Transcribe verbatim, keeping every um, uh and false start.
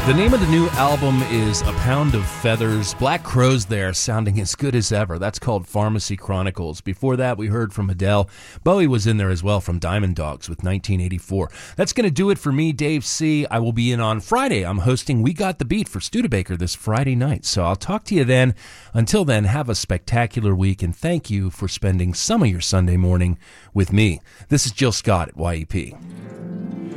The name of the new album is A Pound of Feathers. Black Crowes there sounding as good as ever. That's called Pharmacy Chronicles. Before that, we heard from Adele. Bowie was in there as well from Diamond Dogs with nineteen eighty-four. That's going to do it for me, Dave C. I will be in on Friday. I'm hosting We Got the Beat for Studebaker this Friday night. So I'll talk to you then. Until then, have a spectacular week, and thank you for spending some of your Sunday morning with me. This is Jill Scott at Y E P.